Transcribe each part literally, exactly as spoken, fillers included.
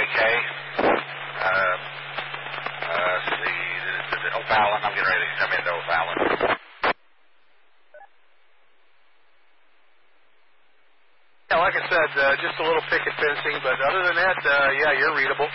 K. Uh, uh, see, O'Fallon. I'm getting ready to come into O'Fallon. Yeah, like I said, uh, just a little picket fencing, but other than that, uh, yeah, you're readable.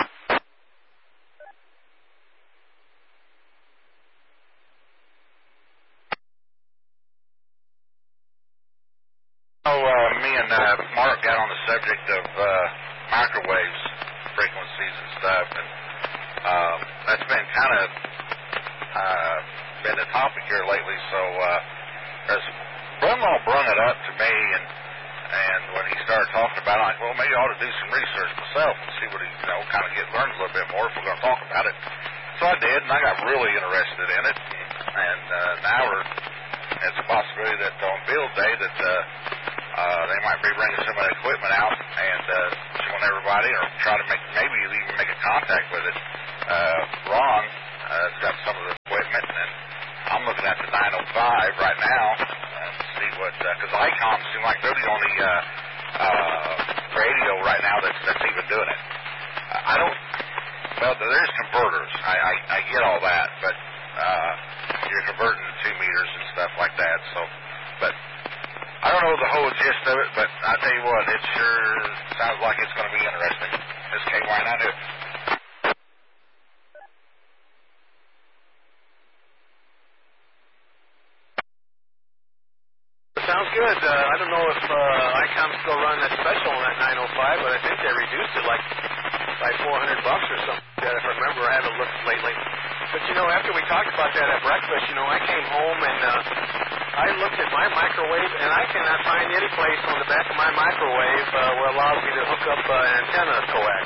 So uh, me and uh, Mark got on the subject of uh, microwaves, frequencies and stuff, and uh, that's been kind of uh, been the topic here lately. So uh, as Brunlaw brung it up to me, and and when he started talking about it, I'm like, well, maybe I ought to do some research myself and see what he, you know, kind of get learn a little bit more if we're going to talk about it. So I did, and I got really interested in it, and, and uh, now we're, it's a possibility that on field day that uh, uh, they might be bringing some of the equipment out and uh, showing everybody, or try to make, maybe even make a contact with it. Uh, Ron uh, has got some of the equipment, and I'm looking at the nine oh five right now and see what, because uh, ICOM seems like they're the only uh, uh, radio right now that's, that's even doing it. I don't, well, there's converters. I, I, I get all that, but uh, you're converting two meters and stuff like that. So, but I don't know the whole gist of it, but I tell you what, it sure sounds like it's going to be interesting. This K Y nine oh. Sounds good. Uh, I don't know if uh, ICOM still run that special on that nine oh five, but I think they reduced it like by four hundred bucks or something like that, if I remember. I haven't looked lately. But, you know, after we talked about that at breakfast, you know, I came home and uh, I looked at my microwave, and I cannot find any place on the back of my microwave uh, where it allows me to hook up uh, an antenna coax.